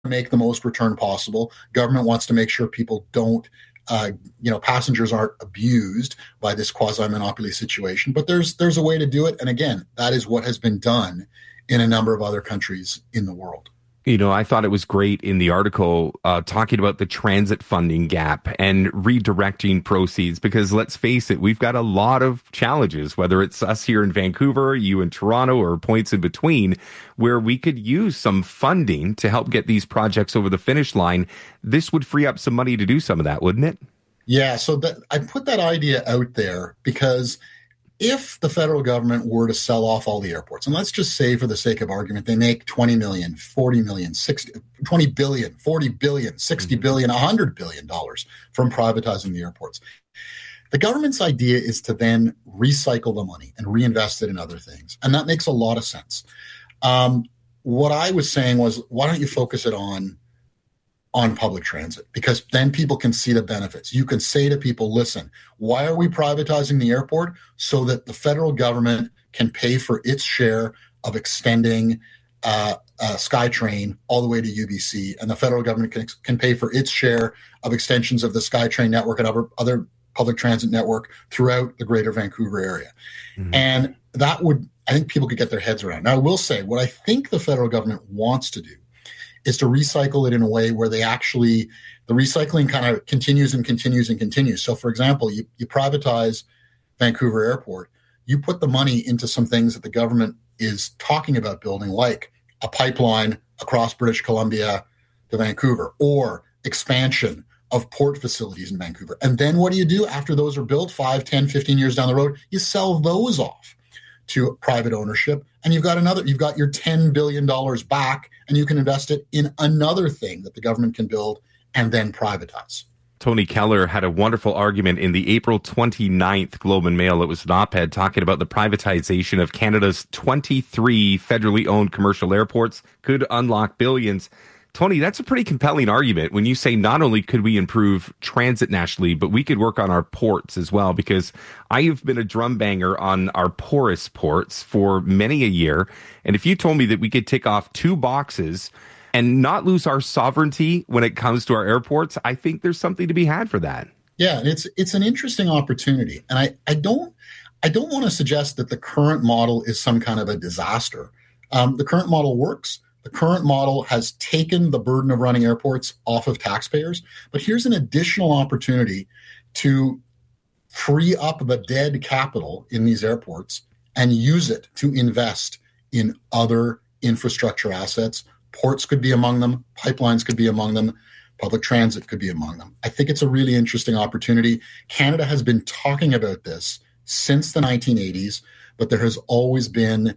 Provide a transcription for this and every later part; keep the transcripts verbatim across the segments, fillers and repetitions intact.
make the most return possible. Government wants to make sure people don't, uh, you know, passengers aren't abused by this quasi-monopoly situation. But there's there's a way to do it. And again, that is what has been done in a number of other countries in the world. You know, I thought it was great in the article uh, talking about the transit funding gap and redirecting proceeds, because let's face it, we've got a lot of challenges, whether it's us here in Vancouver, you in Toronto, or points in between, where we could use some funding to help get these projects over the finish line. This would free up some money to do some of that, wouldn't it? Yeah, so that, I put that idea out there because if the federal government were to sell off all the airports, and let's just say for the sake of argument, they make twenty million, forty million, sixty, twenty billion, forty billion, sixty billion, one hundred billion dollars from privatizing the airports. The government's idea is to then recycle the money and reinvest it in other things. And that makes a lot of sense. Um, what I was saying was, why don't you focus it on on public transit, because then people can see the benefits. You can say to people, listen, why are we privatizing the airport? So that the federal government can pay for its share of extending uh, uh, SkyTrain all the way to U B C, and the federal government can, can pay for its share of extensions of the SkyTrain network and other, other public transit network throughout the greater Vancouver area. Mm-hmm. And that would, I think people could get their heads around. Now, I will say, what I think the federal government wants to do is to recycle it in a way where they actually, the recycling kind of continues and continues and continues. So, for example, you, you privatize Vancouver Airport, you put the money into some things that the government is talking about building, like a pipeline across British Columbia to Vancouver, or expansion of port facilities in Vancouver. And then what do you do after those are built, five, ten, fifteen years down the road? You sell those off to private ownership, and you've got another, you've got your ten billion dollars back, and you can invest it in another thing that the government can build and then privatize. Tony Keller had a wonderful argument in the April twenty-ninth Globe and Mail. It was an op-ed talking about the privatization of Canada's twenty-three federally owned commercial airports could unlock billions. Tony, that's a pretty compelling argument when you say not only could we improve transit nationally, but we could work on our ports as well, because I have been a drum banger on our porous ports for many a year. And if you told me that we could tick off two boxes and not lose our sovereignty when it comes to our airports, I think there's something to be had for that. Yeah, and it's it's an interesting opportunity. And I, I don't I don't want to suggest that the current model is some kind of a disaster. Um, the current model works. The current model has taken the burden of running airports off of taxpayers, but here's an additional opportunity to free up the dead capital in these airports and use it to invest in other infrastructure assets. Ports could be among them, pipelines could be among them, public transit could be among them. I think it's a really interesting opportunity. Canada has been talking about this since the nineteen eighties, but there has always been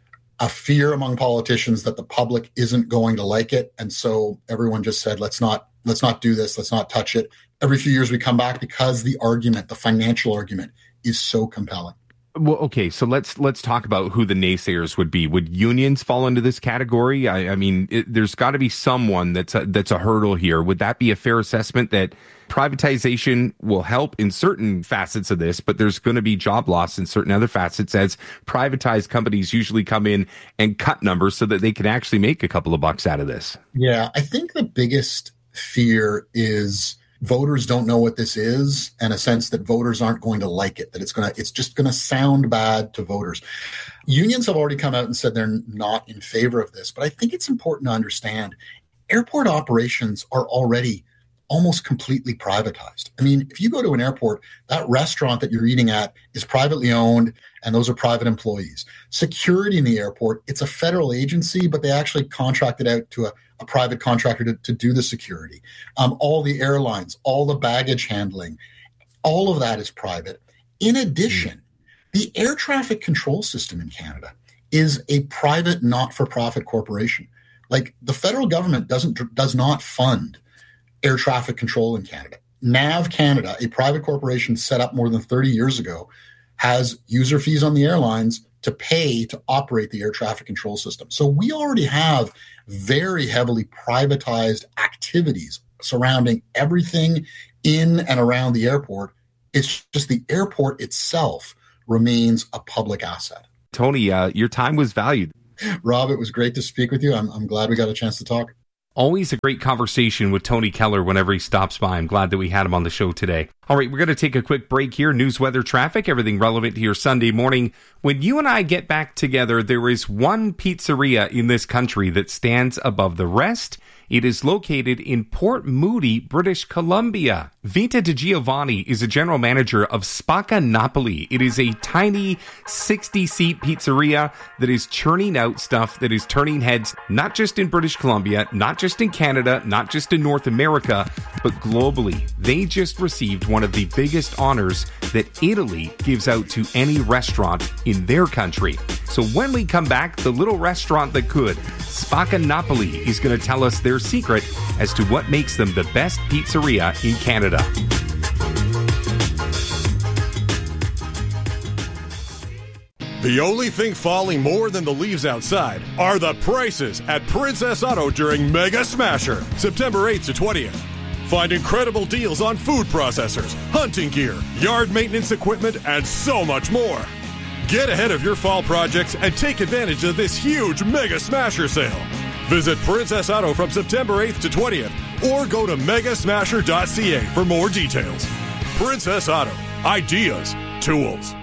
a fear among politicians that the public isn't going to like it. And so everyone just said, let's not, let's not do this. Let's not touch it. Every few years we come back because the argument, the financial argument, is so compelling. Well, okay, so let's let's talk about who the naysayers would be. Would unions fall into this category? I, I mean, it, there's got to be someone that's a, that's a hurdle here. Would that be a fair assessment that privatization will help in certain facets of this, but there's going to be job loss in certain other facets, as privatized companies usually come in and cut numbers so that they can actually make a couple of bucks out of this? Yeah, I think the biggest fear is voters don't know what this is, and a sense that voters aren't going to like it, that it's going to, it's just going to sound bad to voters. Unions have already come out and said they're not in favor of this, but I think it's important to understand airport operations are already almost completely privatized. I mean, if you go to an airport, that restaurant that you're eating at is privately owned, and those are private employees. Security in the airport, it's a federal agency, but they actually contracted out to a, a private contractor to, to do the security. Um, all the airlines, all the baggage handling, all of that is private. In addition, the air traffic control system in Canada is a private, not-for-profit corporation. Like, the federal government doesn't does not fund air traffic control in Canada. NAV Canada, a private corporation set up more than thirty years ago, has user fees on the airlines to pay to operate the air traffic control system. So we already have very heavily privatized activities surrounding everything in and around the airport. It's just the airport itself remains a public asset. Tony, uh, your time was valued. Rob, it was great to speak with you. I'm, I'm glad we got a chance to talk. Always a great conversation with Tony Keller whenever he stops by. I'm glad that we had him on the show today. All right, we're going to take a quick break here. News, weather, traffic, everything relevant to your Sunday morning. When you and I get back together, there is one pizzeria in this country that stands above the rest. It is located in Port Moody, British Columbia. Vita DiGiovanni is a general manager of Spacca Napoli. It is a tiny sixty-seat pizzeria that is churning out stuff that is turning heads, not just in British Columbia, not just in Canada, not just in North America, but globally. They just received one of the biggest honors that Italy gives out to any restaurant in their country. So when we come back, the little restaurant that could, Spacca Napoli, is going to tell us their secret as to what makes them the best pizzeria in Canada. The only thing falling more than the leaves outside are the prices at Princess Auto during Mega Smasher, September eighth to twentieth. Find incredible deals on food processors, hunting gear, yard maintenance equipment, and so much more. Get ahead of your fall projects and take advantage of this huge Mega Smasher sale. Visit Princess Auto from September eighth to twentieth or go to mega smasher dot c a for more details. Princess Auto. Ideas. Tools.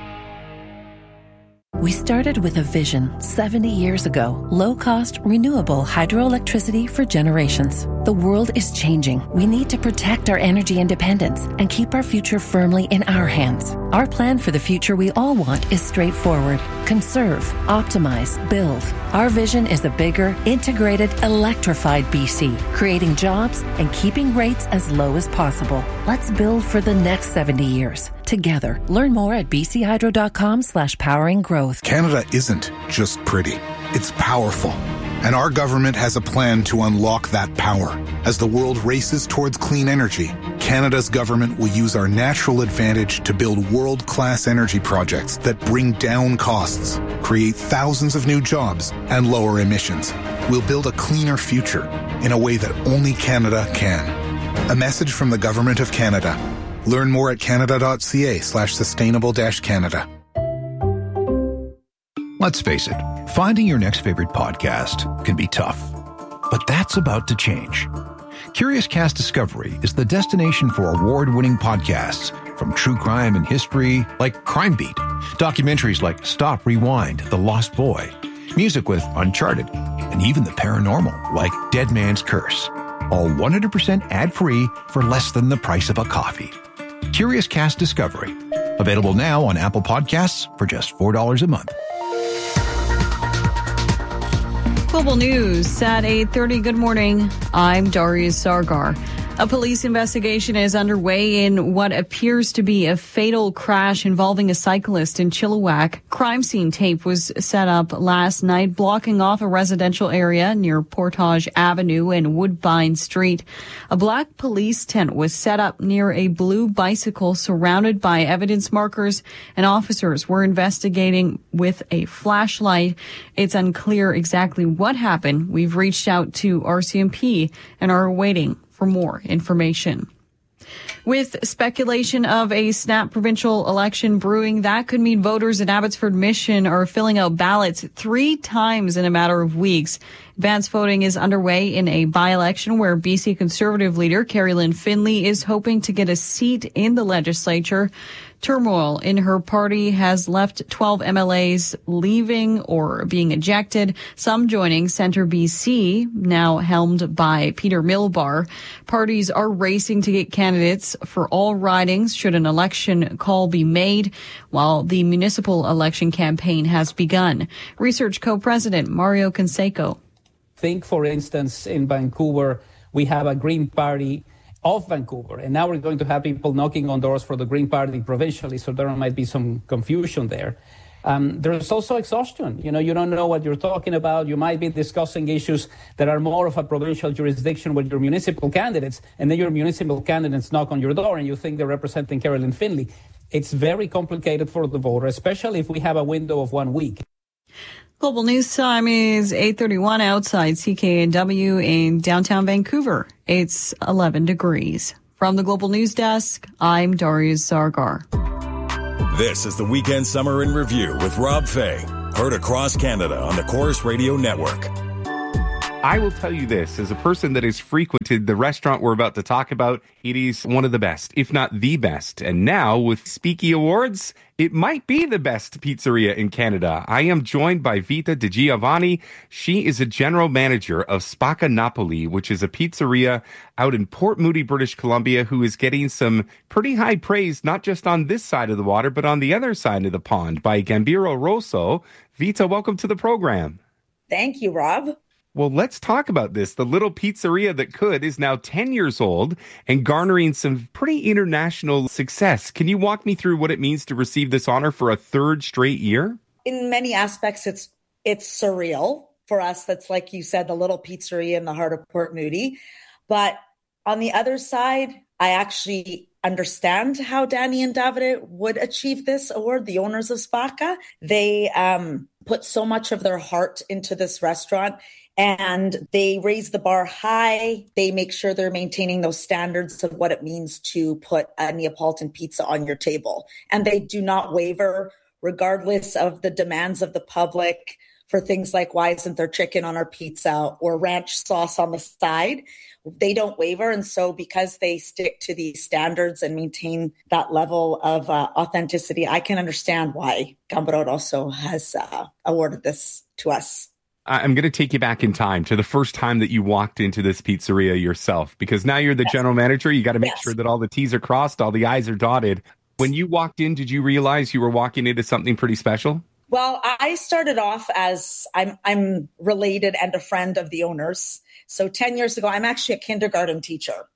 We started with a vision seventy years ago. Low-cost, renewable hydroelectricity for generations. The world is changing. We need to protect our energy independence and keep our future firmly in our hands. Our plan for the future we all want is straightforward. Conserve, optimize, build. Our vision is a bigger, integrated, electrified B C, creating jobs and keeping rates as low as possible. Let's build for the next seventy years. Together. Learn more at bchydro.com slash powering growth. Canada isn't just pretty. It's powerful. And our government has a plan to unlock that power. As the world races towards clean energy, Canada's government will use our natural advantage to build world-class energy projects that bring down costs, create thousands of new jobs, and lower emissions. We'll build a cleaner future in a way that only Canada can. A message from the Government of Canada. Learn more at canada.ca slash sustainable dash Canada. Let's face it, finding your next favorite podcast can be tough. But that's about to change. Curious Cast Discovery is the destination for award-winning podcasts, from true crime and history like Crime Beat, documentaries like Stop, Rewind, The Lost Boy, music with Uncharted, and even the paranormal like Dead Man's Curse. All one hundred percent ad-free for less than the price of a coffee. Curious Cast Discovery. Available now on Apple Podcasts for just four dollars a month. Global News at eight thirty. Good morning. I'm Darius Sargar. A police investigation is underway in what appears to be a fatal crash involving a cyclist in Chilliwack. Crime scene tape was set up last night, blocking off a residential area near Portage Avenue and Woodbine Street. A black police tent was set up near a blue bicycle surrounded by evidence markers, and officers were investigating with a flashlight. It's unclear exactly what happened. We've reached out to R C M P and are waiting for more information. With speculation of a snap provincial election brewing, that could mean voters in Abbotsford Mission are filling out ballots three times in a matter of weeks. Advance voting is underway in a by-election where B C Conservative leader Carrie Lynn Finley is hoping to get a seat in the legislature. Turmoil in her party has left twelve M L As leaving or being ejected, some joining Centre B C, now helmed by Peter Milbar. Parties are racing to get candidates for all ridings should an election call be made, while the municipal election campaign has begun. Research co-president Mario Canseco. Think, for instance, in Vancouver, we have a Green Party of Vancouver, and now we're going to have people knocking on doors for the Green Party provincially, so there might be some confusion there. Um, there's also exhaustion. You know, you don't know what you're talking about. You might be discussing issues that are more of a provincial jurisdiction with your municipal candidates, and then your municipal candidates knock on your door and you think they're representing Carrie Lynn Finley. It's very complicated for the voter, especially if we have a window of one week. Global News Time is eight thirty-one outside C K N W in downtown Vancouver. It's eleven degrees. From the Global News Desk, I'm Darius Sargar. This is the Weekend Summer in Review with Rob Fay. Heard across Canada on the Chorus Radio Network. I will tell you this, as a person that has frequented the restaurant we're about to talk about, it is one of the best, if not the best. And now with Speaky Awards, it might be the best pizzeria in Canada. I am joined by Vita DiGiovanni. She is a general manager of Spacca Napoli, which is a pizzeria out in Port Moody, British Columbia, who is getting some pretty high praise, not just on this side of the water, but on the other side of the pond by Gambero Rosso. Vita, welcome to the program. Thank you, Rob. Well, let's talk about this. The little pizzeria that could is now ten years old and garnering some pretty international success. Can you walk me through what it means to receive this honor for a third straight year? In many aspects, it's it's surreal for us. That's, like you said, the little pizzeria in the heart of Port Moody. But on the other side, I actually understand how Danny and Davide would achieve this award, the owners of Spacca. They um, put so much of their heart into this restaurant. And they raise the bar high. They make sure they're maintaining those standards of what it means to put a Neapolitan pizza on your table. And they do not waver, regardless of the demands of the public for things like, why isn't there chicken on our pizza or ranch sauce on the side? They don't waver. And so because they stick to these standards and maintain that level of uh, authenticity, I can understand why Gambero Rosso has uh, awarded this to us. I'm going to take you back in time to the first time that you walked into this pizzeria yourself, because now you're the yes. general manager. You got to make yes. sure that all the T's are crossed, all the I's are dotted. When you walked in, did you realize you were walking into something pretty special? Well, I started off as I'm I'm related and a friend of the owners. So ten years ago, I'm actually a kindergarten teacher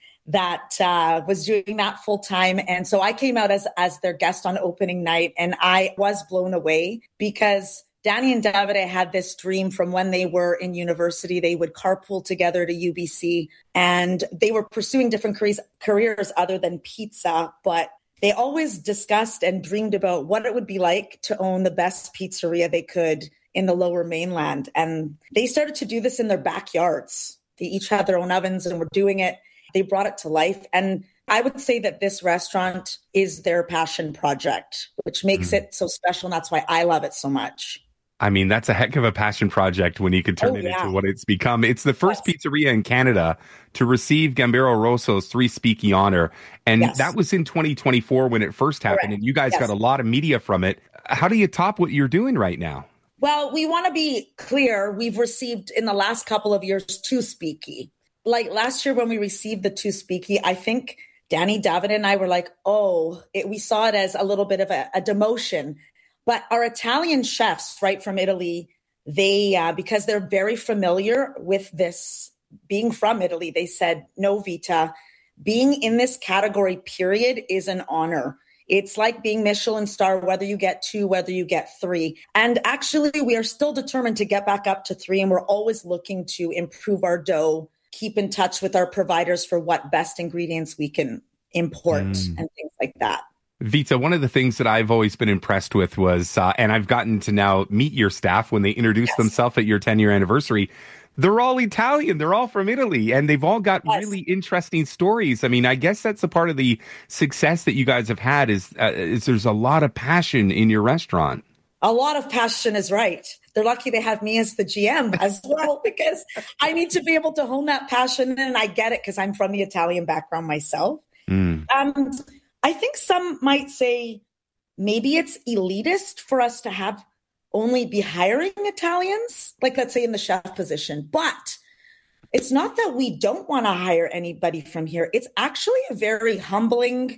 that uh, was doing that full time. And so I came out as as their guest on opening night, and I was blown away because Danny and Davide had this dream from when they were in university. They would carpool together to U B C, and they were pursuing different careers, careers other than pizza, but they always discussed and dreamed about what it would be like to own the best pizzeria they could in the Lower Mainland. And they started to do this in their backyards. They each had their own ovens and were doing it. They brought it to life. And I would say that this restaurant is their passion project, which makes mm. it so special. And that's why I love it so much. I mean, that's a heck of a passion project when you could turn oh, it yeah. into what it's become. It's the first yes. pizzeria in Canada to receive Gambero Rosso's three Speaky honor. And yes. that was in twenty twenty-four when it first happened. Correct. And you guys yes. got a lot of media from it. How do you top what you're doing right now? Well, we want to be clear. We've received in the last couple of years two Speaky. Like last year when we received the two Speaky, I think Danny, Davide, and I were like, oh, it, we saw it as a little bit of a, a demotion. But our Italian chefs, right from Italy, they, uh, because they're very familiar with this, being from Italy, they said, no, Vita, being in this category, period, is an honor. It's like being Michelin star, whether you get two, whether you get three. And actually, we are still determined to get back up to three, and we're always looking to improve our dough, keep in touch with our providers for what best ingredients we can import mm. and things like that. Vita, one of the things that I've always been impressed with was, uh, and I've gotten to now meet your staff when they introduce yes. themselves at your ten-year anniversary, they're all Italian. They're all from Italy, and they've all got yes. really interesting stories. I mean, I guess that's a part of the success that you guys have had is, uh, is there's a lot of passion in your restaurant. A lot of passion is right. They're lucky they have me as the G M as well, because I need to be able to hone that passion, and I get it because I'm from the Italian background myself. Mm. Um I think some might say maybe it's elitist for us to have only be hiring Italians, like let's say in the chef position. But it's not that we don't want to hire anybody from here. It's actually a very humbling,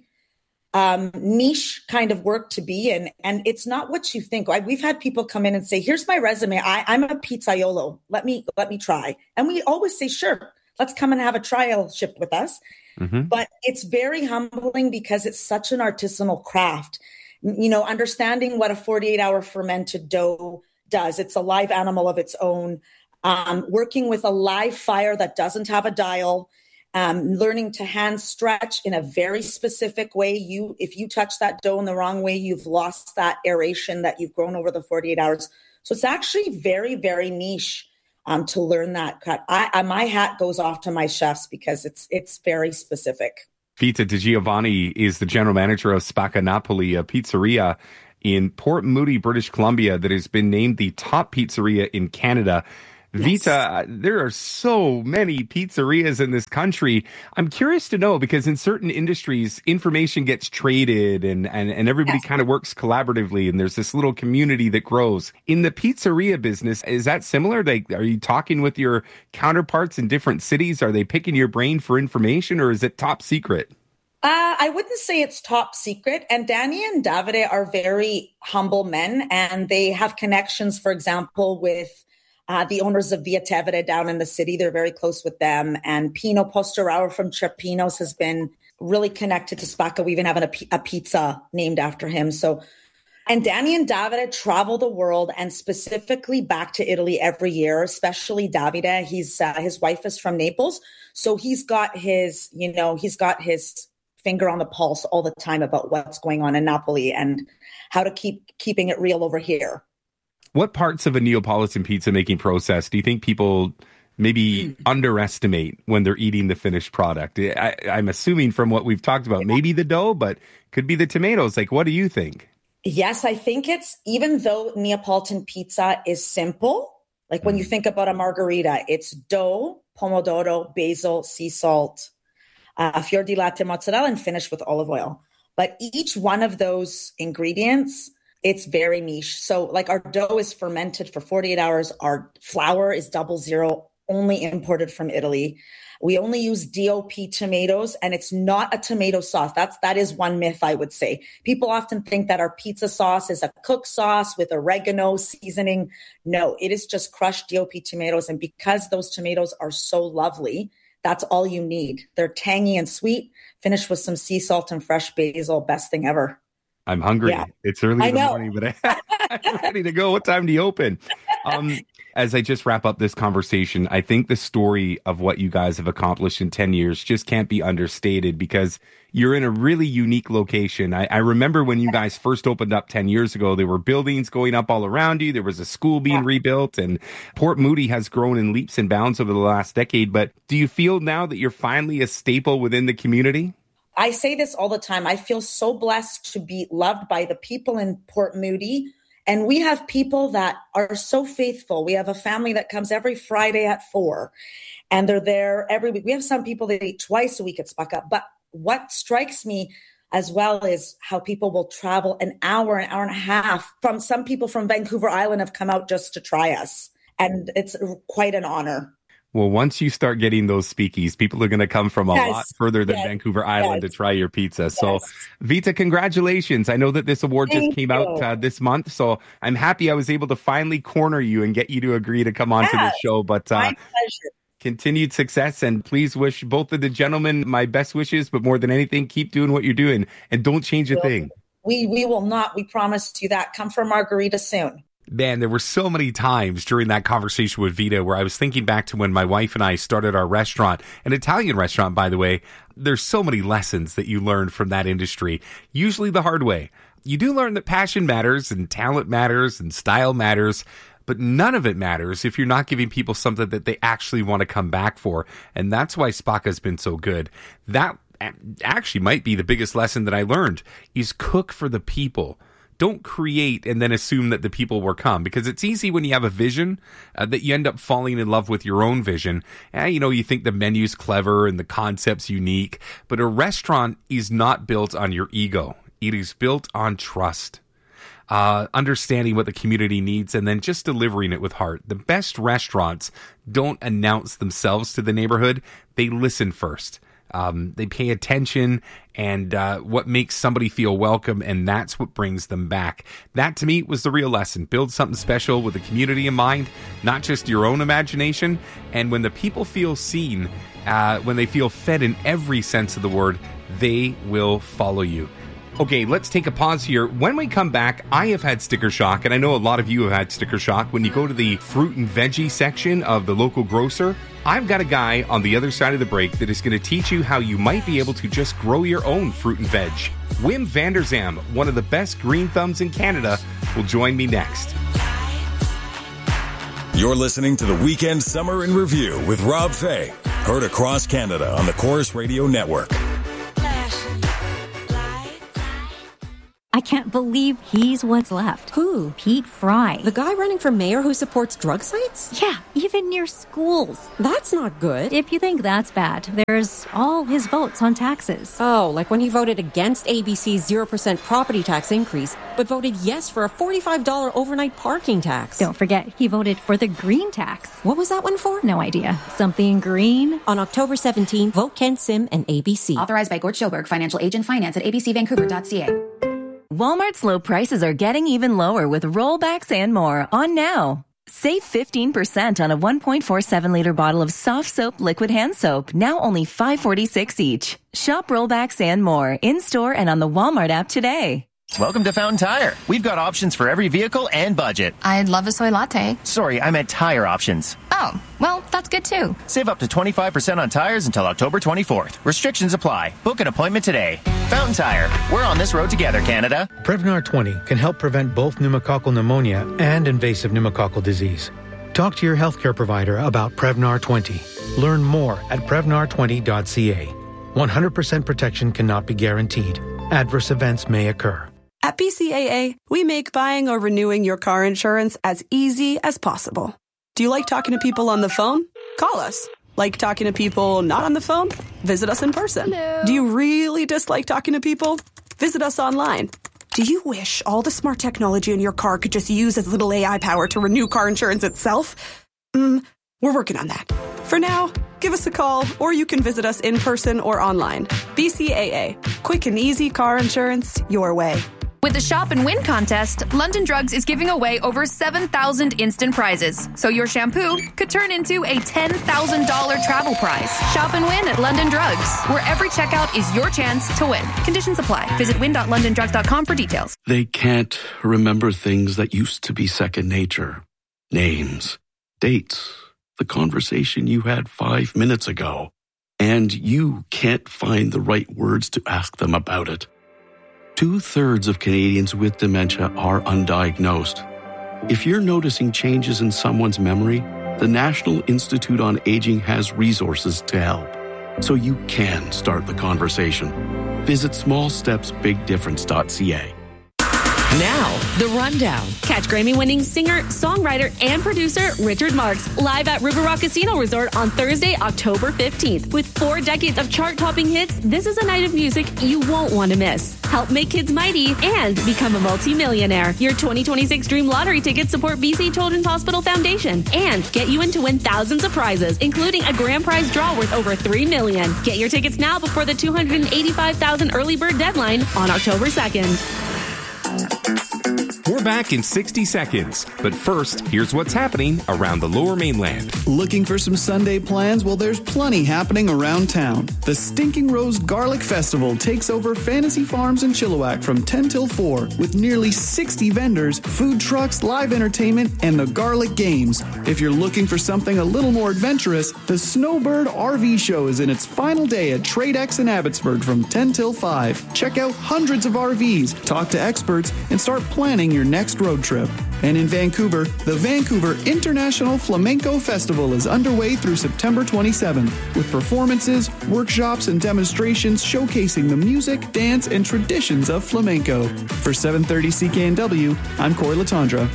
um, niche kind of work to be in. And it's not what you think. I, we've had people come in and say, here's my resume. I, I'm a pizzaiolo. Let me, let me try. And we always say, sure, let's come and have a trial shift with us. Mm-hmm. But it's very humbling because it's such an artisanal craft. You know, understanding what a forty-eight hour fermented dough does. It's a live animal of its own. Um, working with a live fire that doesn't have a dial. Um, learning to hand stretch in a very specific way. You, if you touch that dough in the wrong way, you've lost that aeration that you've grown over the forty-eight hours. So it's actually very, very niche. Um, to learn that cut. I, I, my hat goes off to my chefs because it's it's very specific. Vita DiGiovanni is the general manager of Spacca Napoli, a pizzeria in Port Moody, British Columbia, that has been named the top pizzeria in Canada. Vita, there are so many pizzerias in this country. I'm curious to know, because in certain industries, information gets traded and, and, and everybody yes. kind of works collaboratively, and there's this little community that grows. In the pizzeria business, is that similar? Like, are you talking with your counterparts in different cities? Are they picking your brain for information, or is it top secret? Uh, I wouldn't say it's top secret. And Danny and Davide are very humble men, and they have connections, for example, with Uh, the owners of Via Tevere down in the city. They're very close with them. And Pino Postorauer from Cherpinos has been really connected to Spacca. We even have a, a pizza named after him. So, and Danny and Davide travel the world, and specifically back to Italy every year, especially Davide. He's, uh, his wife is from Naples. So he's got his, you know, he's got his finger on the pulse all the time about what's going on in Napoli and how to keep keeping it real over here. What parts of a Neapolitan pizza making process do you think people maybe underestimate when they're eating the finished product? I, I'm assuming from what we've talked about, maybe the dough, but could be the tomatoes. Like, what do you think? Yes, I think it's, even though Neapolitan pizza is simple, like when you think about a margherita, it's dough, pomodoro, basil, sea salt, uh, fior di latte, mozzarella, and finished with olive oil. But each one of those ingredients, it's very niche. So like our dough is fermented for forty-eight hours. Our flour is double zero, only imported from Italy. We only use D O P tomatoes, and it's not a tomato sauce. That's, that is one myth, I would say. People often think that our pizza sauce is a cooked sauce with oregano seasoning. No, it is just crushed D O P tomatoes. And because those tomatoes are so lovely, that's all you need. They're tangy and sweet, finished with some sea salt and fresh basil. Best thing ever. I'm hungry. Yeah. It's early I in the know. morning, but I, I'm ready to go. What time do you open? Um, as I just wrap up this conversation, I think the story of what you guys have accomplished in ten years just can't be understated, because you're in a really unique location. I, I remember when you guys first opened up ten years ago, there were buildings going up all around you. There was a school being yeah. rebuilt, and Port Moody has grown in leaps and bounds over the last decade. But do you feel now that you're finally a staple within the community? I say this all the time. I feel so blessed to be loved by the people in Port Moody. And we have people that are so faithful. We have a family that comes every Friday at four, and they're there every week. We have some people that eat twice a week at Spacca. But what strikes me as well is how people will travel an hour, an hour and a half. From some people from Vancouver Island have come out just to try us. And it's quite an honor. Well, once you start getting those speakies, people are going to come from a yes. lot further than yes. Vancouver Island yes. to try your pizza. Yes. So, Vita, congratulations. I know that this award Thank just came you. out uh, this month, so I'm happy I was able to finally corner you and get you to agree to come on yes. to this show. But uh, My pleasure. Continued success, and please wish both of the gentlemen my best wishes, but more than anything, keep doing what you're doing and don't change a we'll, thing. We, we will not. We promise you that. Come for margarita soon. Man, there were so many times during that conversation with Vita where I was thinking back to when my wife and I started our restaurant, an Italian restaurant, by the way. There's so many lessons that you learn from that industry, usually the hard way. You do learn that passion matters and talent matters and style matters, but none of it matters if you're not giving people something that they actually want to come back for. And that's why Spacca has been so good. That actually might be the biggest lesson that I learned, is cook for the people. Don't create and then assume that the people will come, because it's easy when you have a vision uh, that you end up falling in love with your own vision. And, you know, you think the menu's clever and the concept's unique, but a restaurant is not built on your ego. It is built on trust, uh, understanding what the community needs, and then just delivering it with heart. The best restaurants don't announce themselves to the neighborhood. They listen first. Um, they pay attention and uh, what makes somebody feel welcome, and that's what brings them back. That, to me, was the real lesson. Build something special with the community in mind, not just your own imagination. And when the people feel seen, uh, when they feel fed in every sense of the word, they will follow you. Okay, let's take a pause here. When we come back, I have had sticker shock, and I know a lot of you have had sticker shock. When you go to the fruit and veggie section of the local grocer, I've got a guy on the other side of the break that is going to teach you how you might be able to just grow your own fruit and veg. Wim van der Zam, one of the best green thumbs in Canada, will join me next. You're listening to the Weekend Summer in Review with Rob Fay, heard across Canada on the Chorus Radio Network. I can't believe he's what's left. Who? Pete Fry. The guy running for mayor who supports drug sites? Yeah, even near schools. That's not good. If you think that's bad, there's all his votes on taxes. Oh, like when he voted against A B C's zero percent property tax increase, but voted yes for a forty-five dollars overnight parking tax. Don't forget, he voted for the green tax. What was that one for? No idea. Something green? On October seventeenth, vote Ken Sim and A B C. Authorized by Gord Schoberg, financial agent finance at a b c vancouver dot c a. Walmart's low prices are getting even lower with rollbacks and more on now. Save fifteen percent on a one point four seven liter bottle of soft soap liquid hand soap, now only five forty-six each. Shop rollbacks and more in-store and on the Walmart app today. Welcome to Fountain Tire. We've got options for every vehicle and budget. I'd love a soy latte. Sorry, I meant tire options. Oh, well, that's good too. Save up to twenty-five percent on tires until October twenty-fourth. Restrictions apply. Book an appointment today. Fountain Tire. We're on this road together, Canada. Prevnar twenty can help prevent both pneumococcal pneumonia and invasive pneumococcal disease. Talk to your healthcare provider about Prevnar twenty. Learn more at prevnar twenty dot c a. one hundred percent protection cannot be guaranteed. Adverse events may occur. At B C A A, we make buying or renewing your car insurance as easy as possible. Do you like talking to people on the phone? Call us. Like talking to people not on the phone? Visit us in person. Hello. Do you really dislike talking to people? Visit us online. Do you wish all the smart technology in your car could just use as little A I power to renew car insurance itself? Mm, we're working on that. For now, give us a call, or you can visit us in person or online. B C A A. Quick and easy car insurance your way. With the Shop and Win contest, London Drugs is giving away over seven thousand instant prizes. So your shampoo could turn into a ten thousand dollars travel prize. Shop and win at London Drugs, where every checkout is your chance to win. Conditions apply. Visit win dot london drugs dot com for details. They can't remember things that used to be second nature. Names, dates, the conversation you had five minutes ago. And you can't find the right words to ask them about it. Two-thirds of Canadians with dementia are undiagnosed. If you're noticing changes in someone's memory, the National Institute on Aging has resources to help, so you can start the conversation. Visit small steps big difference dot c a. Now, The Rundown. Catch Grammy-winning singer, songwriter, and producer Richard Marx live at River Rock Casino Resort on Thursday, October fifteenth. With four decades of chart-topping hits, this is a night of music you won't want to miss. Help make kids mighty and become a multi-millionaire. Your twenty twenty-six Dream Lottery tickets support B C Children's Hospital Foundation and get you in to win thousands of prizes, including a grand prize draw worth over three million dollars. Get your tickets now before the two hundred eighty-five thousand early bird deadline on October second. We're back in sixty seconds, but first, here's what's happening around the Lower Mainland. Looking for some Sunday plans? Well, there's plenty happening around town. The Stinking Rose Garlic Festival takes over Fantasy Farms in Chilliwack from ten till four with nearly sixty vendors, food trucks, live entertainment, and the Garlic Games. If you're looking for something a little more adventurous, the Snowbird R V Show is in its final day at TradeX in Abbotsford from ten till five. Check out hundreds of R Vs, talk to experts, and start planning your next road trip. And in Vancouver, the Vancouver International Flamenco Festival is underway through September twenty-seventh with performances, workshops, and demonstrations showcasing the music, dance, and traditions of flamenco. For seven thirty C K N W, I'm Corey Latondra.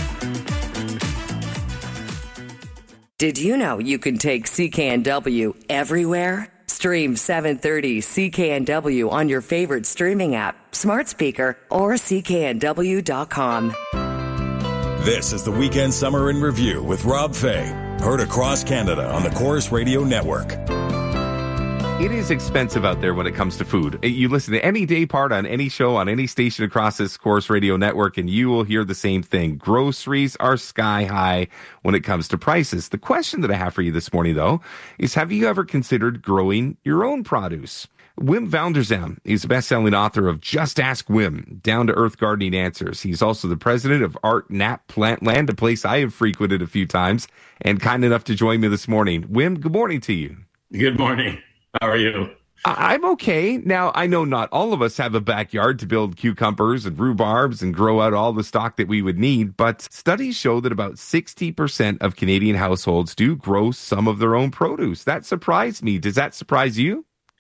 Did you know you can take C K N W everywhere? Stream seven thirty C K N W on your favorite streaming app, smart speaker, or C K N W dot com. This is the Weekend Summer in Review with Rob Fay. Heard across Canada on the Chorus Radio Network. It is expensive out there when it comes to food. You listen to any day part on any show on any station across this Chorus Radio Network, and you will hear the same thing. Groceries are sky high when it comes to prices. The question that I have for you this morning, though, is have you ever considered growing your own produce? Wim Vanderzam is a best-selling author of Just Ask Wim, Down-to-Earth Gardening Answers. He's also the president of Art Nap Plantland, a place I have frequented a few times, and kind enough to join me this morning. Wim, good morning to you. Good morning. How are you? I'm okay. Now, I know not all of us have a backyard to build cucumbers and rhubarbs and grow out all the stock that we would need, but studies show that about sixty percent of Canadian households do grow some of their own produce. That surprised me. Does that surprise you?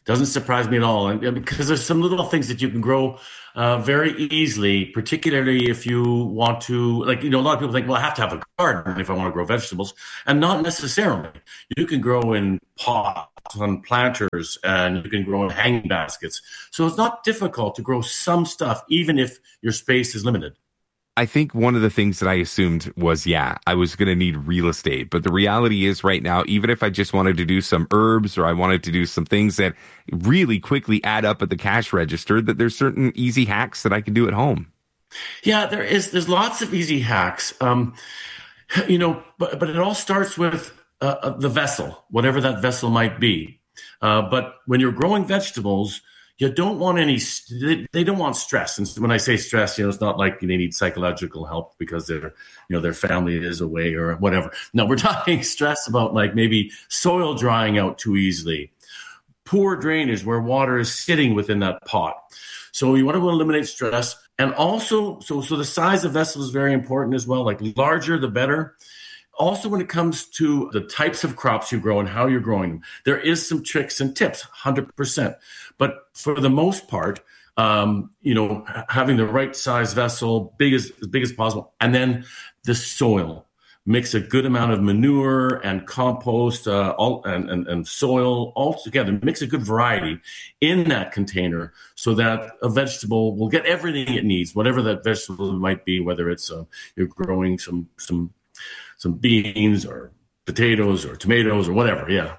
Doesn't surprise me at all. And because there's some little things that you can grow uh, very easily, particularly if you want to, like, you know, a lot of people think, well, I have to have a garden if I want to grow vegetables. And not necessarily. You can grow in pots on planters, and you can grow in hanging baskets. So it's not difficult to grow some stuff, even if your space is limited. I think one of the things that I assumed was, yeah, I was going to need real estate. But the reality is right now, even if I just wanted to do some herbs or I wanted to do some things that really quickly add up at the cash register, that there's certain easy hacks that I can do at home. Yeah, there is. There's lots of easy hacks. Um, you know, but, but it all starts with uh, the vessel, whatever that vessel might be. Uh, but when you're growing vegetables, you don't want any, they don't want stress. And when I say stress, you know, it's not like they need psychological help because their, you know, their family is away or whatever. No, we're talking stress about like maybe soil drying out too easily, poor drainage where water is sitting within that pot. So you want to eliminate stress. And also, so, so the size of vessel is very important as well. Like larger, the better. Also, when it comes to the types of crops you grow and how you're growing them, there is some tricks and tips, one hundred percent. But for the most part, um, you know, having the right size vessel, big as, as big as possible, and then the soil. Mix a good amount of manure and compost uh, all, and, and, and soil all together. Mix a good variety in that container so that a vegetable will get everything it needs, whatever that vegetable might be, whether it's uh, you're growing some some some beans or potatoes or tomatoes or whatever, yeah.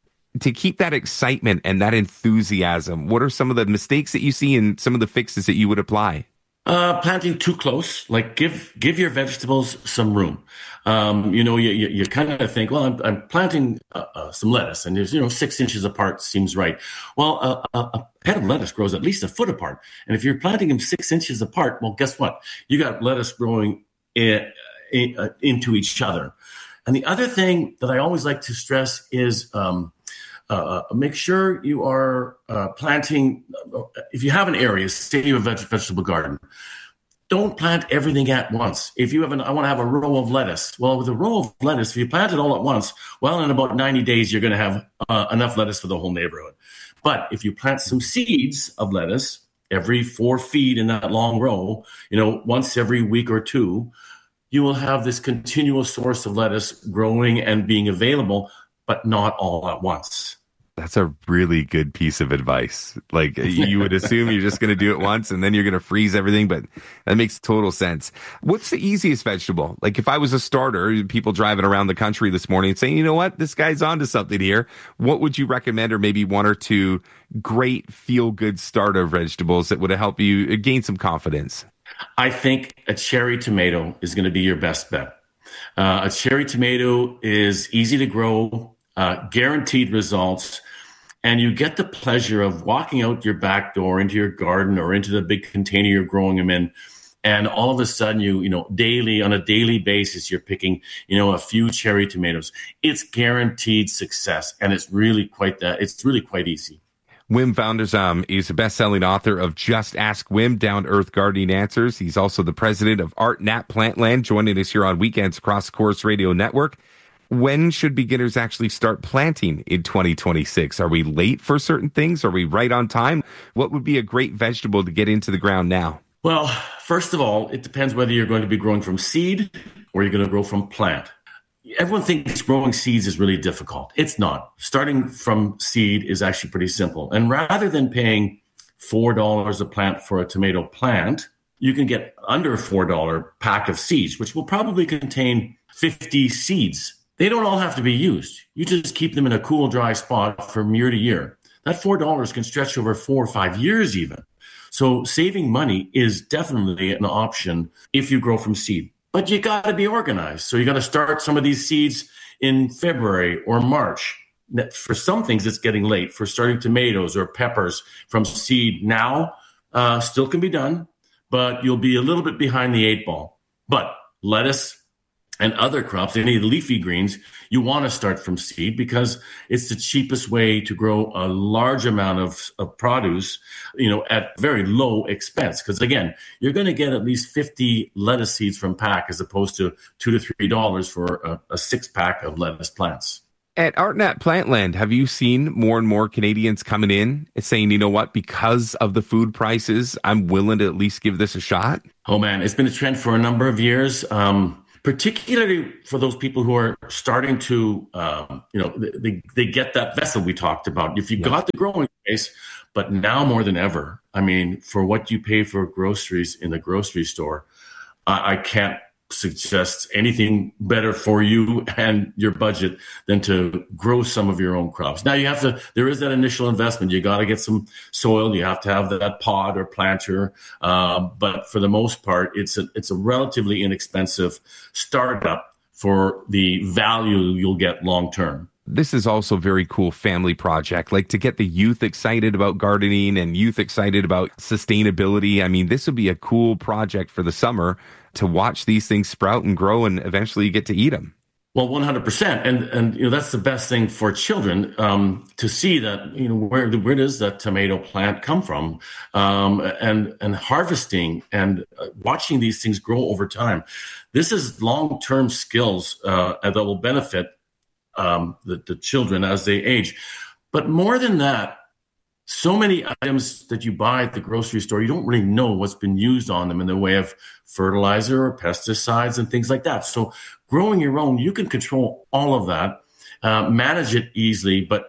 To keep that excitement and that enthusiasm, what are some of the mistakes that you see and some of the fixes that you would apply? Uh, planting too close, like give give your vegetables some room. Um, you know, you, you, you kind of think, well, I'm, I'm planting uh, uh, some lettuce, and there's, you know, six inches apart seems right. Well, uh, a, a head of lettuce grows at least a foot apart, and if you're planting them six inches apart, well, guess what? You got lettuce growing in, in, uh, into each other. And the other thing that I always like to stress is um, uh, make sure you are uh, planting. If you have an area, say you have a veg- vegetable garden. Don't plant everything at once. If you have an, I want to have a row of lettuce. Well, with a row of lettuce, if you plant it all at once, well, in about ninety days, you're going to have uh, enough lettuce for the whole neighborhood. But if you plant some seeds of lettuce every four feet in that long row, you know, once every week or two, you will have this continual source of lettuce growing and being available, but not all at once. That's a really good piece of advice. Like you would assume you're just going to do it once and then you're going to freeze everything, but that makes total sense. What's the easiest vegetable? Like if I was a starter, people driving around the country this morning saying, you know what, this guy's onto something here. What would you recommend, or maybe one or two great feel-good starter vegetables that would help you gain some confidence? I think a cherry tomato is going to be your best bet. Uh, a cherry tomato is easy to grow, uh, guaranteed results, and you get the pleasure of walking out your back door into your garden or into the big container you're growing them in. And all of a sudden, you, you know, daily, on a daily basis, you're picking, you know, a few cherry tomatoes. It's guaranteed success. And it's really quite that, it's really quite easy. Wim Vanderzam is a best-selling author of Just Ask Wim, Down-to-Earth Gardening Answers. He's also the president of Art Nat Plantland, joining us here on weekends across the Corus Radio Network. When should beginners actually start planting in twenty twenty-six? Are we late for certain things? Are we right on time? What would be a great vegetable to get into the ground now? Well, first of all, it depends whether you're going to be growing from seed or you're going to grow from plant. Everyone thinks growing seeds is really difficult. It's not. Starting from seed is actually pretty simple. And rather than paying four dollars a plant for a tomato plant, you can get under a four dollars pack of seeds, which will probably contain fifty seeds. They don't all have to be used. You just keep them in a cool, dry spot from year to year. That four dollars can stretch over four or five years even. So saving money is definitely an option if you grow from seed. But you got to be organized. So you got to start some of these seeds in February or March. For some things, it's getting late. For starting tomatoes or peppers from seed now, uh, still can be done, but you'll be a little bit behind the eight ball. But lettuce and other crops, any leafy greens, you want to start from seed because it's the cheapest way to grow a large amount of, of produce, you know, at very low expense. Because again, you're going to get at least fifty lettuce seeds from pack as opposed to two to three dollars for a, a six pack of lettuce plants. At ArtNat Plantland, have you seen more and more Canadians coming in and saying, you know what, because of the food prices, I'm willing to at least give this a shot? Oh, man, it's been a trend for a number of years, um, particularly for those people who are starting to, um, you know, they, they get that vessel we talked about. If you've yeah. got the growing space, but now more than ever, I mean, for what you pay for groceries in the grocery store, I, I can't suggest anything better for you and your budget than to grow some of your own crops. Now you have to, there is that initial investment. You got to get some soil. You have to have that pod or planter. Uh, but for the most part, it's a, it's a relatively inexpensive startup for the value you'll get long term. This is also a very cool family project, like to get the youth excited about gardening and youth excited about sustainability. I mean, this would be a cool project for the summer to watch these things sprout and grow and eventually you get to eat them. Well, one hundred percent. And, and, you know, that's the best thing for children, um, to see that, you know, where, where does that tomato plant come from? Um, and, and harvesting and watching these things grow over time. This is long-term skills, uh, that will benefit, um, the, the children as they age. But more than that, so many items that you buy at the grocery store, you don't really know what's been used on them in the way of fertilizer or pesticides and things like that. So growing your own, you can control all of that, uh, manage it easily. But,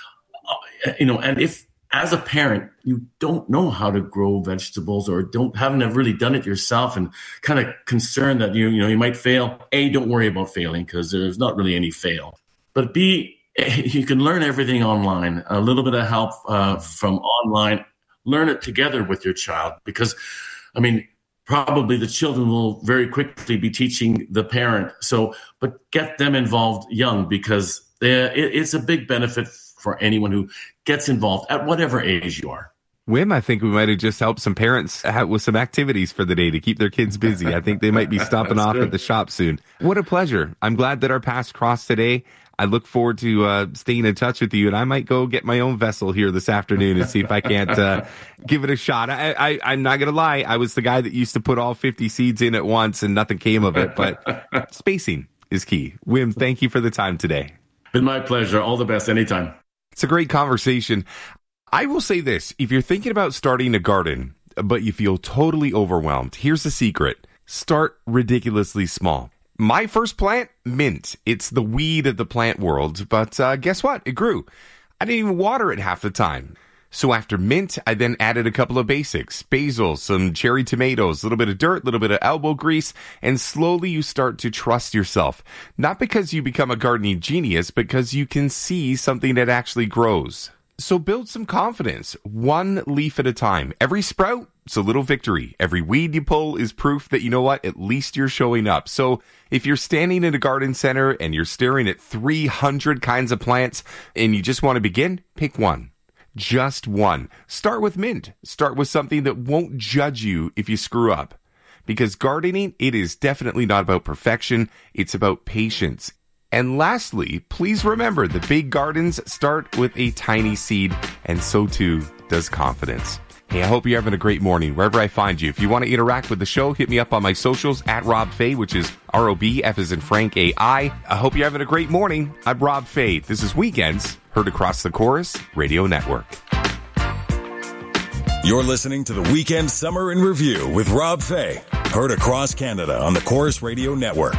uh, you know, and if as a parent, you don't know how to grow vegetables or don't haven't really done it yourself and kind of concerned that, you, you know, you might fail, A, don't worry about failing because there's not really any fail. But B, you can learn everything online, a little bit of help uh, from online, learn it together with your child because, I mean, probably the children will very quickly be teaching the parent. So, but get them involved young because it, it's a big benefit for anyone who gets involved at whatever age you are. Wim, I think we might have just helped some parents out with some activities for the day to keep their kids busy. I think they might be stopping off good. At the shop soon. What a pleasure. I'm glad that our paths crossed today. I look forward to uh, staying in touch with you, and I might go get my own vessel here this afternoon and see if I can't uh, give it a shot. I, I, I'm not going to lie. I was the guy that used to put all fifty seeds in at once, and nothing came of it, but spacing is key. Wim, thank you for the time today. Been my pleasure. All the best anytime. It's a great conversation. I will say this. If you're thinking about starting a garden, but you feel totally overwhelmed, here's the secret. Start ridiculously small. My first plant, mint. It's the weed of the plant world, but uh, guess what? It grew. I didn't even water it half the time. So after mint, I then added a couple of basics. Basil, some cherry tomatoes, a little bit of dirt, a little bit of elbow grease, and slowly you start to trust yourself. Not because you become a gardening genius, but because you can see something that actually grows. So build some confidence, one leaf at a time. Every sprout, it's a little victory. Every weed you pull is proof that, you know what, at least you're showing up. So if you're standing in a garden center and you're staring at three hundred kinds of plants and you just want to begin, pick one. Just one. Start with mint. Start with something that won't judge you if you screw up. Because gardening, it is definitely not about perfection. It's about patience. And lastly, please remember that big gardens start with a tiny seed, and so too does confidence. Hey, I hope you're having a great morning wherever I find you. If you want to interact with the show, hit me up on my socials at Rob Fay, which is R O B, F as in Frank, A I. I hope you're having a great morning. I'm Rob Fay. This is Weekends, heard across the Chorus Radio Network. You're listening to the Weekend Summer in Review with Rob Fay, heard across Canada on the Chorus Radio Network.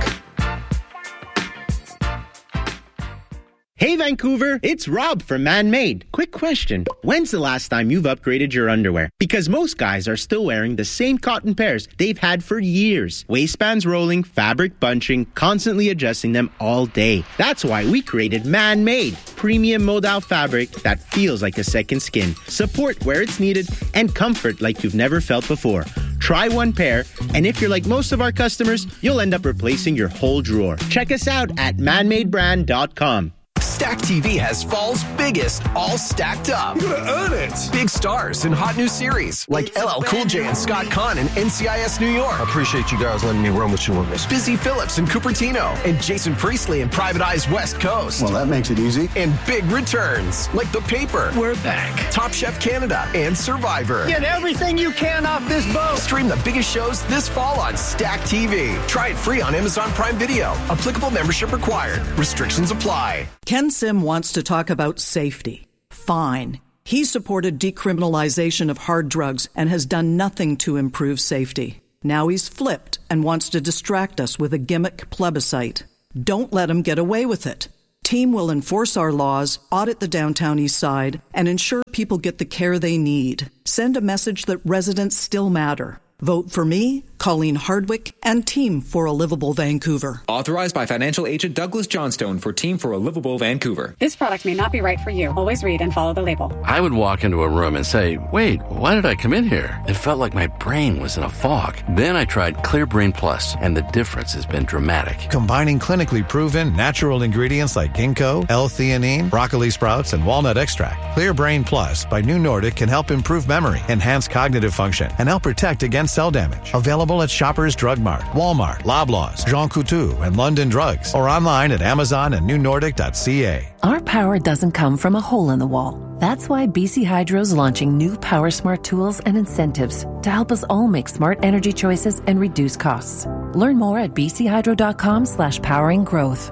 Hey Vancouver, it's Rob from Man-Made. Quick question. When's the last time you've upgraded your underwear? Because most guys are still wearing the same cotton pairs they've had for years. Waistbands rolling, fabric bunching, constantly adjusting them all day. That's why we created Man-Made, premium modal fabric that feels like a second skin. Support where it's needed and comfort like you've never felt before. Try one pair, and if you're like most of our customers, you'll end up replacing your whole drawer. Check us out at man made brand dot com. Stack T V has fall's biggest, all stacked up. You're gonna earn it! Big stars in hot new series like L L Cool J and Scott Conn in N C I S New York. I appreciate you guys letting me run with you on this. Busy Phillips in Cupertino and Jason Priestley in Private Eye's West Coast. Well, that makes it easy. And big returns like The Paper. We're back. Top Chef Canada and Survivor. Get everything you can off this boat. Stream the biggest shows this fall on Stack T V. Try it free on Amazon Prime Video. Applicable membership required. Restrictions apply. Can Ken Sim wants to talk about safety. Fine. He supported decriminalization of hard drugs and has done nothing to improve safety. Now he's flipped and wants to distract us with a gimmick plebiscite. Don't let him get away with it. Team will enforce our laws, audit the downtown east side, and ensure people get the care they need. Send a message that residents still matter. Vote for me, Colleen Hardwick, and Team for a Livable Vancouver. Authorized by financial agent Douglas Johnstone for Team for a Livable Vancouver. This product may not be right for you. Always read and follow the label. I would walk into a room and say, wait, why did I come in here? It felt like my brain was in a fog. Then I tried Clear Brain Plus, and the difference has been dramatic. Combining clinically proven natural ingredients like ginkgo, L-theanine, broccoli sprouts, and walnut extract, Clear Brain Plus by New Nordic can help improve memory, enhance cognitive function, and help protect against cell damage. Available at Shoppers Drug Mart, Walmart, Loblaws, Jean Coutu, and London Drugs, or online at Amazon and new nordic dot c a. Our power doesn't come from a hole in the wall. That's why B C Hydro's launching new Power Smart tools and incentives to help us all make smart energy choices and reduce costs. Learn more at bchydro.com slash powering growth.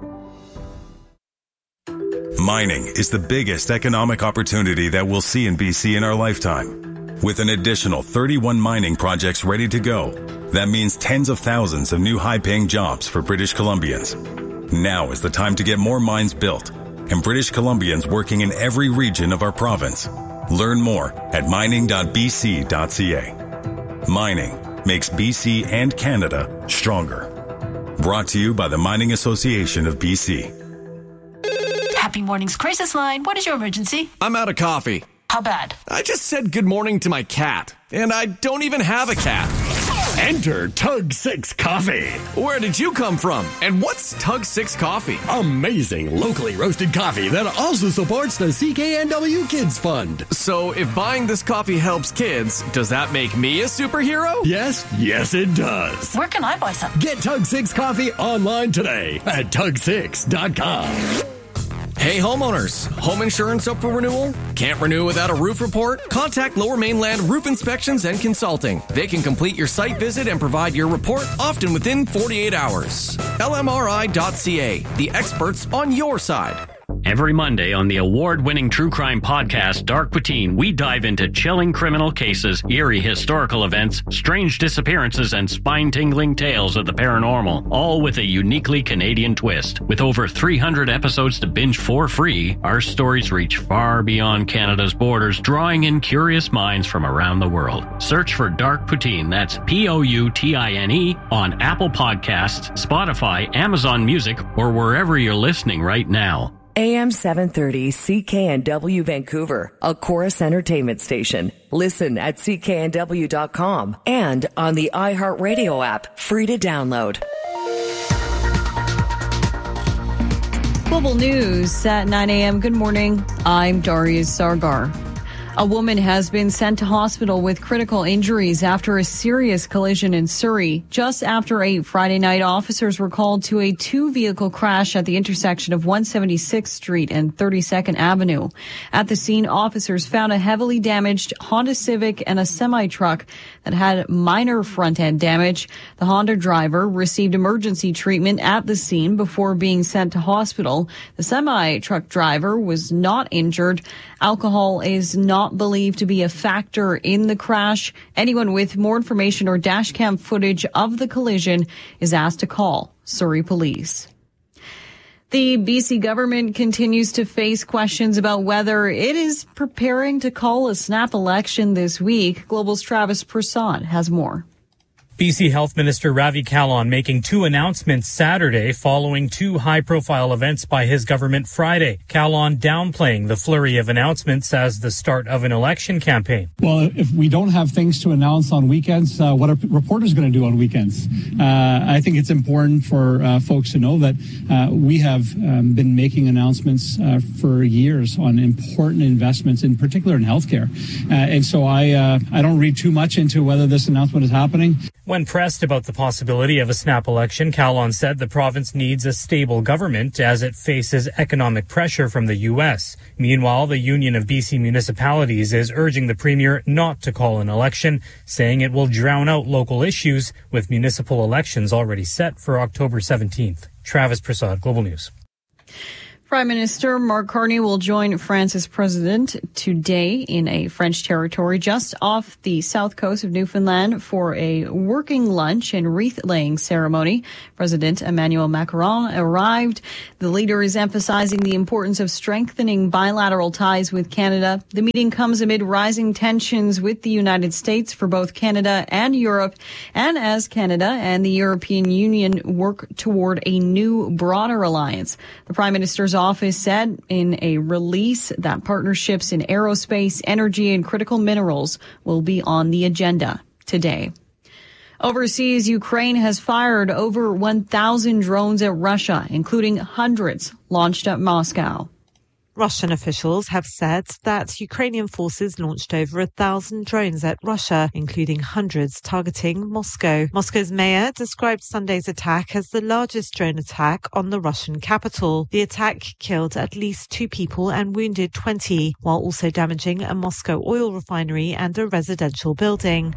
Mining is the biggest economic opportunity that we'll see in B C in our lifetime. With an additional thirty-one mining projects ready to go, that means tens of thousands of new high-paying jobs for British Columbians. Now is the time to get more mines built, and British Columbians working in every region of our province. Learn more at mining dot b c dot c a. Mining makes B C and Canada stronger. Brought to you by the Mining Association of B C. Happy Mornings Crisis Line. What is your emergency? I'm out of coffee. How bad? I just said good morning to my cat, and I don't even have a cat. Enter Tug six Coffee. Where did you come from? And what's Tug six Coffee? Amazing locally roasted coffee that also supports the C K N W Kids Fund. So if buying this coffee helps kids, does that make me a superhero? Yes, yes it does. Where can I buy some? Get Tug six Coffee online today at tug six dot com. Hey homeowners, home insurance up for renewal? Can't renew without a roof report? Contact Lower Mainland Roof Inspections and Consulting. They can complete your site visit and provide your report often within forty-eight hours. L M R I dot c a, the experts on your side. Every Monday on the award-winning true crime podcast, Dark Poutine, we dive into chilling criminal cases, eerie historical events, strange disappearances, and spine-tingling tales of the paranormal, all with a uniquely Canadian twist. With over three hundred episodes to binge for free, our stories reach far beyond Canada's borders, drawing in curious minds from around the world. Search for Dark Poutine, that's P O U T I N E, on Apple Podcasts, Spotify, Amazon Music, or wherever you're listening right now. A M seven thirty C K N W Vancouver, a Chorus Entertainment station. Listen at c k n w dot com and on the iHeartRadio app, free to download. Global News at nine a.m. Good morning. I'm Darius Sargar. A woman has been sent to hospital with critical injuries after a serious collision in Surrey. Just after eight Friday night, officers were called to a two-vehicle crash at the intersection of one seventy-sixth Street and thirty-second Avenue. At the scene, officers found a heavily damaged Honda Civic and a semi-truck that had minor front-end damage. The Honda driver received emergency treatment at the scene before being sent to hospital. The semi-truck driver was not injured. Alcohol is not believed to be a factor in the crash. Anyone with more information or dashcam footage of the collision is asked to call Surrey Police. The B C government continues to face questions about whether it is preparing to call a snap election this week. Global's Travis Prasad has more. B C Health Minister Ravi Kahlon making two announcements Saturday following two high-profile events by his government Friday. Kahlon downplaying the flurry of announcements as the start of an election campaign. Well, if we don't have things to announce on weekends, uh, what are reporters going to do on weekends? Uh, I think it's important for uh, folks to know that uh, we have um, been making announcements uh, for years on important investments, in particular in healthcare. Uh, and so I, uh, I don't read too much into whether this announcement is happening. When pressed about the possibility of a snap election, Kahlon said the province needs a stable government as it faces economic pressure from the U S. Meanwhile, the Union of B C Municipalities is urging the Premier not to call an election, saying it will drown out local issues with municipal elections already set for October seventeenth. Travis Prasad, Global News. Prime Minister Mark Carney will join France's president today in a French territory just off the south coast of Newfoundland for a working lunch and wreath-laying ceremony. President Emmanuel Macron arrived. The leader is emphasizing the importance of strengthening bilateral ties with Canada. The meeting comes amid rising tensions with the United States for both Canada and Europe, and as Canada and the European Union work toward a new, broader alliance. The Prime Minister's office said in a release that partnerships in aerospace, energy, and critical minerals will be on the agenda today. Overseas, Ukraine has fired over one thousand drones at Russia, including hundreds launched at Moscow. Russian officials have said that Ukrainian forces launched over a thousand drones at Russia, including hundreds targeting Moscow. Moscow's mayor described Sunday's attack as the largest drone attack on the Russian capital. The attack killed at least two people and wounded twenty, while also damaging a Moscow oil refinery and a residential building.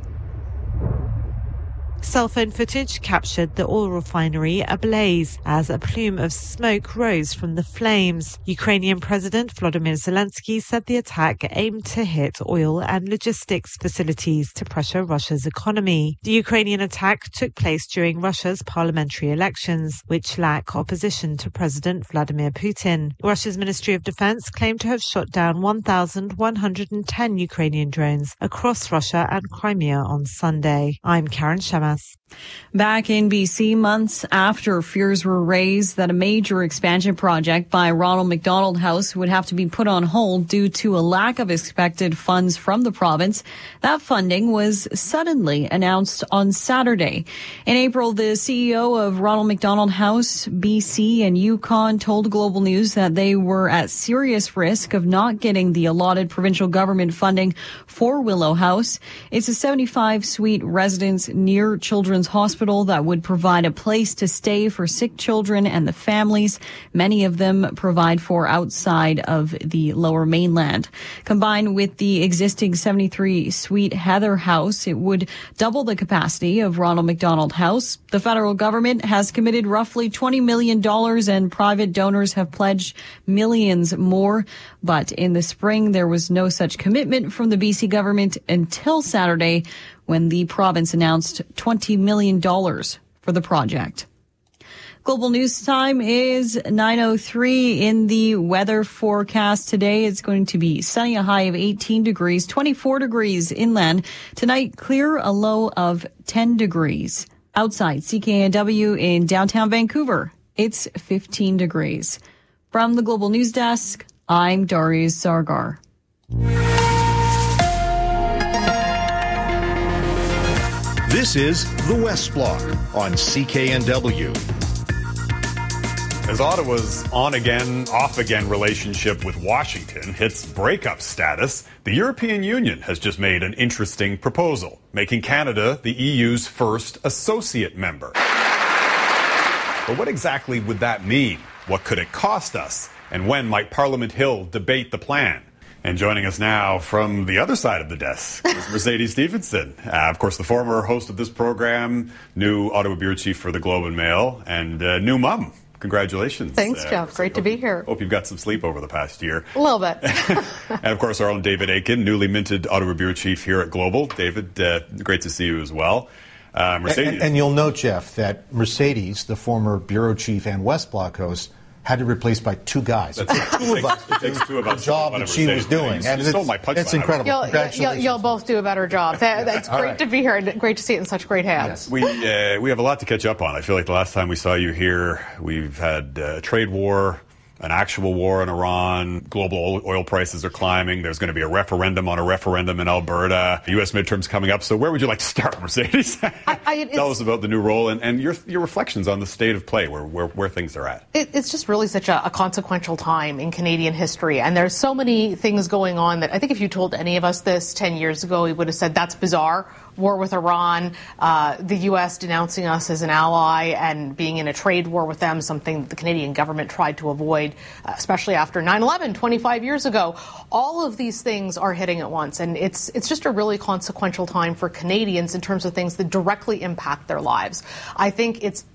Cell phone footage captured the oil refinery ablaze as a plume of smoke rose from the flames. Ukrainian President Volodymyr Zelensky said the attack aimed to hit oil and logistics facilities to pressure Russia's economy. The Ukrainian attack took place during Russia's parliamentary elections, which lack opposition to President Vladimir Putin. Russia's Ministry of Defense claimed to have shot down one thousand one hundred ten Ukrainian drones across Russia and Crimea on Sunday. I'm Karen Shemas. Back in B C, months after fears were raised that a major expansion project by Ronald McDonald House would have to be put on hold due to a lack of expected funds from the province, that funding was suddenly announced on Saturday. In April, the C E O of Ronald McDonald House, B C and Yukon told Global News that they were at serious risk of not getting the allotted provincial government funding for Willow House. It's a seventy-five suite residence near Children's Hospital that would provide a place to stay for sick children and the families. Many of them provide for outside of the Lower Mainland. Combined with the existing seventy-three suite Heather House, it would double the capacity of Ronald McDonald House. The federal government has committed roughly twenty million dollars and private donors have pledged millions more. But in the spring, there was no such commitment from the B C government until Saturday, when the province announced twenty million dollars for the project. Global News time is nine oh three. In the weather forecast today, it's going to be sunny, a high of eighteen degrees, twenty-four degrees inland. Tonight, clear, a low of ten degrees. Outside C K N W in downtown Vancouver, it's fifteen degrees. From the Global News Desk, I'm Darius Sargar. This is The West Block on C K N W. As Ottawa's on-again, off-again relationship with Washington hits breakup status, the European Union has just made an interesting proposal, making Canada the E U's first associate member. But what exactly would that mean? What could it cost us? And when might Parliament Hill debate the plan? And joining us now from the other side of the desk is Mercedes Stephenson, uh, of course, the former host of this program, new Ottawa bureau chief for the Globe and Mail, and uh, new mum. Congratulations. Thanks, uh, Jeff. Great to be here. Hope you've got some sleep over the past year. A little bit. And, of course, our own David Aitken, newly minted Ottawa bureau chief here at Global. David, uh, great to see you as well. Uh, Mercedes. And, and you'll note, Jeff, that Mercedes, the former bureau chief and West Block host, had to replace by two guys. That's it. Two of us. It takes two of us. The job that she was doing. You, and you stole my punchline. It's incredible. You'll, you'll, you'll both do a better job. That, that's great right. to be here and great to see it in such great hands. Yes. We uh, we have a lot to catch up on. I feel like the last time we saw you here, we've had a trade war, an actual war in Iran, global oil prices are climbing, there's going to be a referendum on a referendum in Alberta, U S midterms coming up. So where would you like to start, Mercedes? I, I, Tell us about the new role and, and your your reflections on the state of play, where where, where things are at. It, it's just really such a, a consequential time in Canadian history, and there's so many things going on that I think if you told any of us this ten years ago, we would have said that's bizarre. War with Iran, uh, the U S denouncing us as an ally and being in a trade war with them, something that the Canadian government tried to avoid, uh, especially after nine eleven, twenty-five years ago. All of these things are hitting at once, and it's it's just a really consequential time for Canadians in terms of things that directly impact their lives. I think it's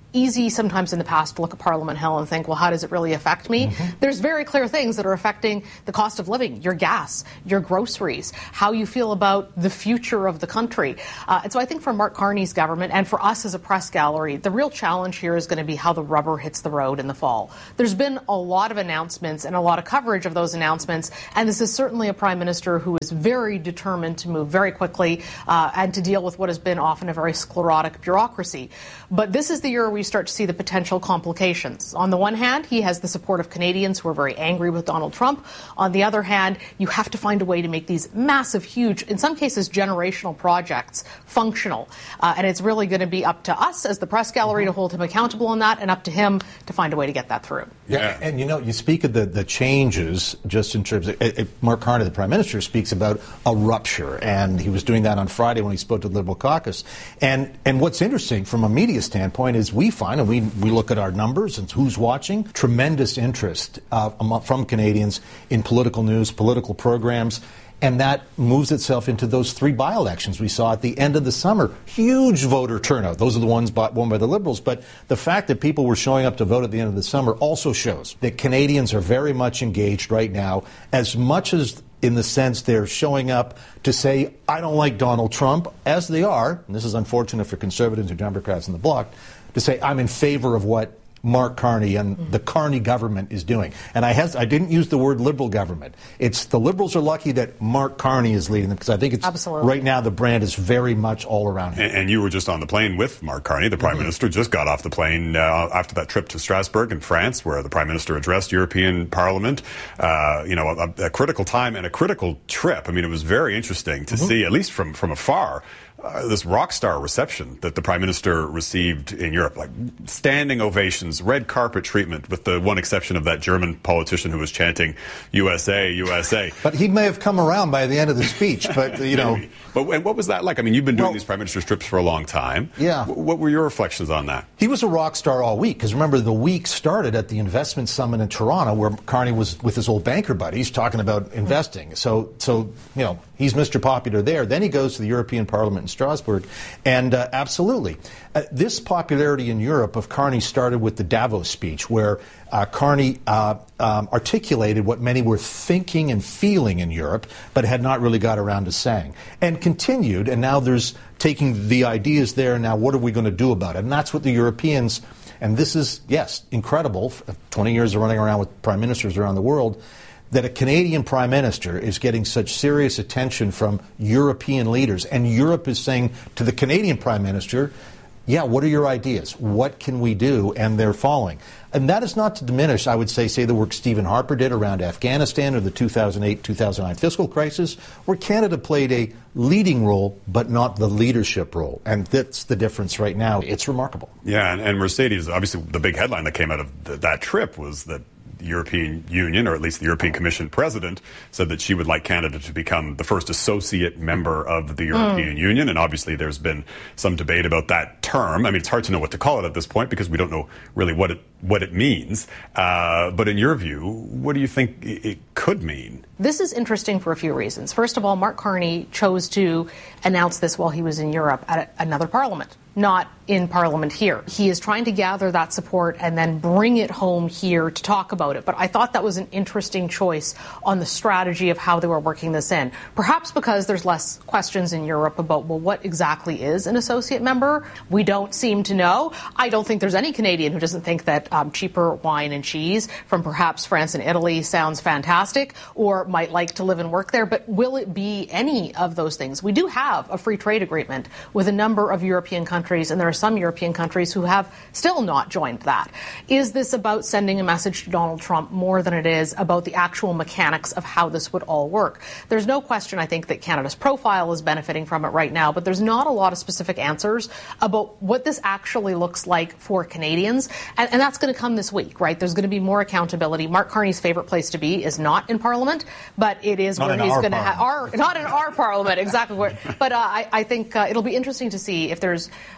easy sometimes in the past to look at Parliament Hill and think, well, how does it really affect me? Mm-hmm. There's very clear things that are affecting the cost of living, your gas, your groceries, how you feel about the future of the country. Uh, and so I think for Mark Carney's government and for us as a press gallery, the real challenge here is going to be how the rubber hits the road in the fall. There's been a lot of announcements and a lot of coverage of those announcements, and this is certainly a prime minister who is very determined to move very quickly uh, and to deal with what has been often a very sclerotic bureaucracy. But this is the year we start to see the potential complications. On the one hand, he has the support of Canadians who are very angry with Donald Trump. On the other hand, you have to find a way to make these massive, huge, in some cases generational projects functional. Uh, and it's really going to be up to us as the press gallery to hold him accountable on that, and up to him to find a way to get that through. Yeah, and you know, you speak of the, the changes just in terms of, uh, Mark Carney, the Prime Minister, speaks about a rupture, and he was doing that on Friday when he spoke to the Liberal caucus. And and what's interesting from a media standpoint is we find, and we, we look at our numbers and who's watching, tremendous interest uh, from Canadians in political news, political programs. And that moves itself into those three by-elections we saw at the end of the summer. Huge voter turnout. Those are the ones bought, won by the Liberals. But the fact that people were showing up to vote at the end of the summer also shows that Canadians are very much engaged right now, as much as in the sense they're showing up to say, I don't like Donald Trump, as they are, and this is unfortunate for Conservatives or Democrats in the bloc, to say, I'm in favor of what Mark Carney and mm-hmm. the Carney government is doing. And I has I didn't use the word Liberal government. It's the Liberals are lucky that Mark Carney is leading them, because I think it's Absolutely. Right now the brand is very much all around him. And, and you were just on the plane with Mark Carney. The Prime mm-hmm. Minister just got off the plane uh, after that trip to Strasbourg in France, where the Prime Minister addressed European Parliament. Uh, you know, a, a critical time and a critical trip. I mean, it was very interesting to mm-hmm. see, at least from, from afar, Uh, this rock star reception that the Prime Minister received in Europe, like standing ovations, red carpet treatment, with the one exception of that German politician who was chanting U S A, U S A. But he may have come around by the end of the speech, but, you know. But and what was that like? I mean, you've been doing well, these Prime Minister's trips for a long time. Yeah. W- what were your reflections on that? He was a rock star all week, because remember, the week started at the investment summit in Toronto, where Carney was with his old banker buddies talking about investing. So, so you know, he's Mister Popular there. Then he goes to the European Parliament in Strasbourg, and uh, absolutely. Uh, this popularity in Europe of Carney started with the Davos speech, where uh, Carney uh, um, articulated what many were thinking and feeling in Europe, but had not really got around to saying, and continued, and now there's taking the ideas there, now what are we going to do about it? And that's what the Europeans, and this is, yes, incredible, twenty years of running around with prime ministers around the world, that a Canadian Prime Minister is getting such serious attention from European leaders. And Europe is saying to the Canadian Prime Minister, yeah, what are your ideas? What can we do? And they're following. And that is not to diminish, I would say, say the work Stephen Harper did around Afghanistan or the two thousand eight two thousand nine fiscal crisis, where Canada played a leading role, but not the leadership role. And that's the difference right now. It's remarkable. Yeah, and, and Mercedes, obviously the big headline that came out of th- that trip was that the European Union, or at least the European Commission president, said that she would like Canada to become the first associate member of the European mm. Union. And obviously there's been some debate about that term. I mean, it's hard to know what to call it at this point, because we don't know really what it what it means. Uh, but in your view, what do you think it could mean? This is interesting for a few reasons. First of all, Mark Carney chose to announce this while he was in Europe at another parliament, not in Parliament here. He is trying to gather that support and then bring it home here to talk about it. But I thought that was an interesting choice on the strategy of how they were working this in. Perhaps because there's less questions in Europe about, well, what exactly is an associate member? We don't seem to know. I don't think there's any Canadian who doesn't think that um, cheaper wine and cheese from perhaps France and Italy sounds fantastic, or might like to live and work there. But will it be any of those things? We do have a free trade agreement with a number of European countries, and there are some European countries who have still not joined that. Is this about sending a message to Donald Trump more than it is about the actual mechanics of how this would all work? There's no question, I think, that Canada's profile is benefiting from it right now, but there's not a lot of specific answers about what this actually looks like for Canadians. And, and that's going to come this week, right? There's going to be more accountability. Mark Carney's favorite place to be is not in Parliament, but it is not where he's going to have our, not in our Parliament, exactly where. But uh, I, I think uh, it'll be interesting to see if there's more detail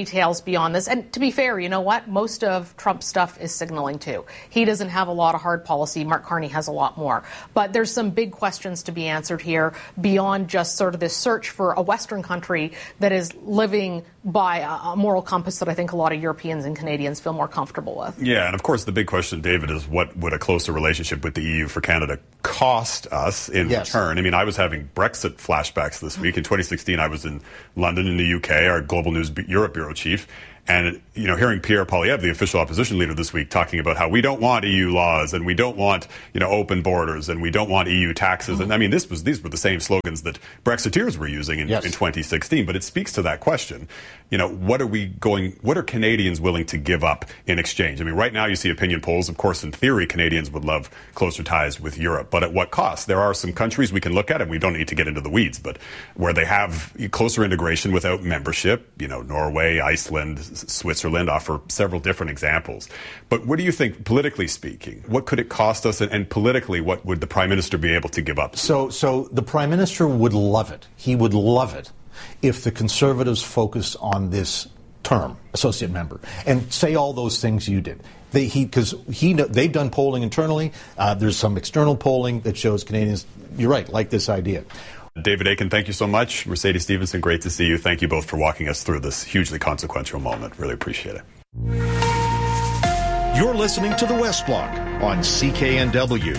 details beyond this. And to be fair, you know what? Most of Trump's stuff is signaling too. He doesn't have a lot of hard policy. Mark Carney has a lot more. But there's some big questions to be answered here beyond just sort of this search for a Western country that is living by a moral compass that I think a lot of Europeans and Canadians feel more comfortable with. Yeah, and of course the big question, David, is what would a closer relationship with the E U for Canada cost us in yes. return? I mean, I was having Brexit flashbacks this week. In twenty sixteen, I was in London in the U K, our Global News Europe Bureau chief. And, you know, hearing Pierre Poilievre, the official opposition leader this week, talking about how we don't want E U laws and we don't want, you know, open borders and we don't want E U taxes. And I mean, this was these were the same slogans that Brexiteers were using in, yes. in twenty sixteen. But it speaks to that question. You know, what are we going, what are Canadians willing to give up in exchange? I mean, right now you see opinion polls. Of course, in theory, Canadians would love closer ties with Europe. But at what cost? There are some countries we can look at, and we don't need to get into the weeds, but where they have closer integration without membership, you know, Norway, Iceland, Switzerland offer several different examples. But what do you think, politically speaking, what could it cost us? And, and politically, what would the Prime Minister be able to give up? So, so the Prime Minister would love it. He would love it if the Conservatives focused on this term, associate member, and say all those things you did. They, he, because he, they've done polling internally. Uh, there's some external polling that shows Canadians, you're right, like this idea. David Akin, thank you so much. Mercedes Stephenson, great to see you. Thank you both for walking us through this hugely consequential moment. Really appreciate it. You're listening to The West Block on C K N W.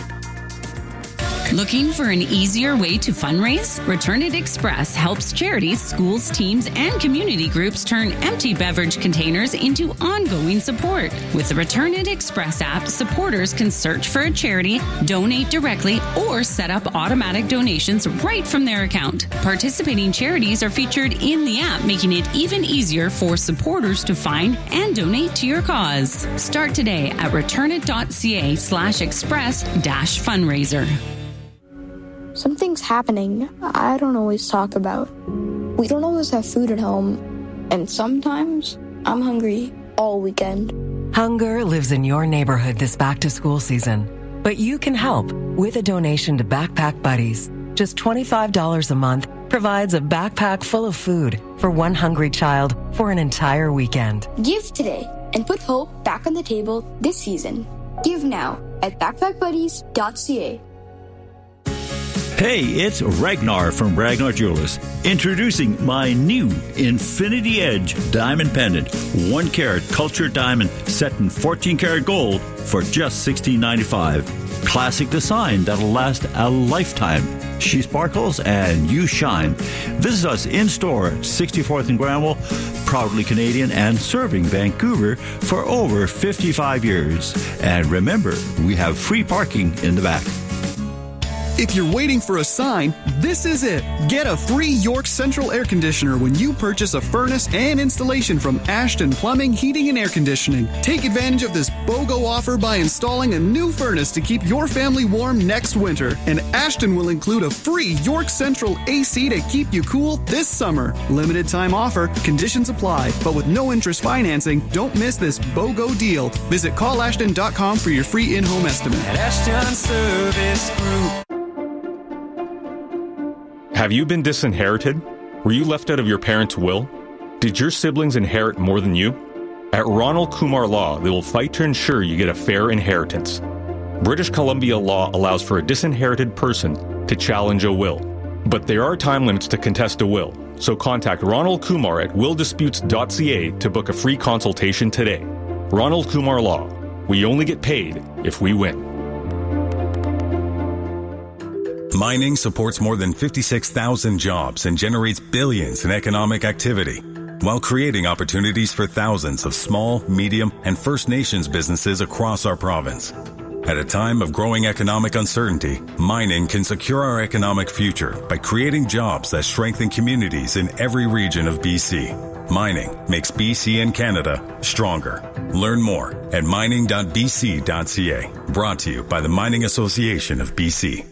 Looking for an easier way to fundraise? Return It Express helps charities, schools, teams, and community groups turn empty beverage containers into ongoing support. With the Return It Express app, supporters can search for a charity, donate directly, or set up automatic donations right from their account. Participating charities are featured in the app, making it even easier for supporters to find and donate to your cause. Start today at returnit.ca slash express dash fundraiser. Something's happening I don't always talk about. We don't always have food at home, and sometimes I'm hungry all weekend. Hunger lives in your neighborhood this back-to-school season, but you can help with a donation to Backpack Buddies. Just twenty-five dollars a month provides a backpack full of food for one hungry child for an entire weekend. Give today and put hope back on the table this season. Give now at backpack buddies dot c a. Hey, it's Ragnar from Ragnar Jewelers, introducing my new Infinity Edge diamond pendant, one carat cultured diamond set in fourteen karat gold for just sixteen ninety-five. Classic design that'll last a lifetime. She sparkles and you shine. Visit us in store at sixty-fourth and Granville, proudly Canadian and serving Vancouver for over fifty-five years. And remember, we have free parking in the back. If you're waiting for a sign, this is it. Get a free York Central air conditioner when you purchase a furnace and installation from Ashton Plumbing, Heating, and Air Conditioning. Take advantage of this BOGO offer by installing a new furnace to keep your family warm next winter. And Ashton will include a free York Central A C to keep you cool this summer. Limited time offer, conditions apply, but with no interest financing, don't miss this BOGO deal. Visit call ashton dot com for your free in-home estimate. At Ashton Service Group. Have you been disinherited? Were you left out of your parents' will? Did your siblings inherit more than you? At Ronald Kumar Law, they will fight to ensure you get a fair inheritance. British Columbia law allows for a disinherited person to challenge a will. But there are time limits to contest a will, so contact Ronald Kumar at will disputes dot c a to book a free consultation today. Ronald Kumar Law. We only get paid if we win. Mining supports more than fifty-six thousand jobs and generates billions in economic activity, while creating opportunities for thousands of small, medium, and First Nations businesses across our province. At a time of growing economic uncertainty, mining can secure our economic future by creating jobs that strengthen communities in every region of B C. Mining makes B C and Canada stronger. Learn more at mining dot b c dot c a. Brought to you by the Mining Association of B C.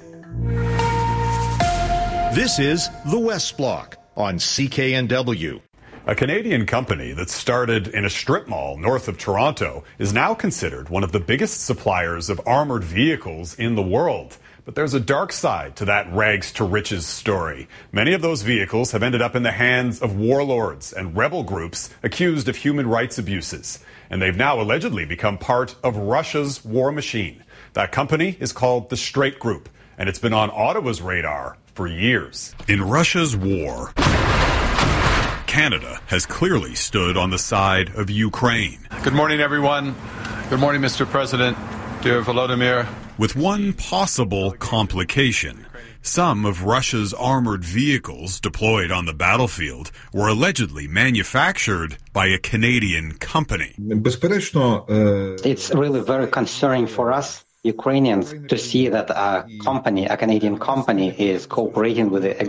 This is The West Block on C K N W. A Canadian company that started in a strip mall north of Toronto is now considered one of the biggest suppliers of armored vehicles in the world. But But there's a dark side to that rags to riches story. Many of those vehicles have ended up in the hands of warlords and rebel groups accused of human rights abuses. And they've now allegedly become part of Russia's war machine. That company is called the Straight Group, and it's been on Ottawa's radar for years. In Russia's war, Canada has clearly stood on the side of Ukraine. Good morning, everyone. Good morning, Mister President. Dear Volodymyr. With one possible complication. Some of Russia's armored vehicles deployed on the battlefield were allegedly manufactured by a Canadian company. It's really very concerning for us Ukrainians to see that a company, a Canadian company, is cooperating with the